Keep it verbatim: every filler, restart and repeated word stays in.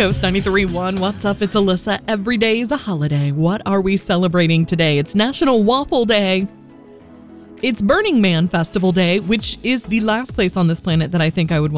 Coast ninety-three point one. What's up? It's Alyssa. Every day is a holiday. What are we celebrating today? It's National Waffle Day. It's Burning Man Festival Day, which is the last place on this planet that I think I would want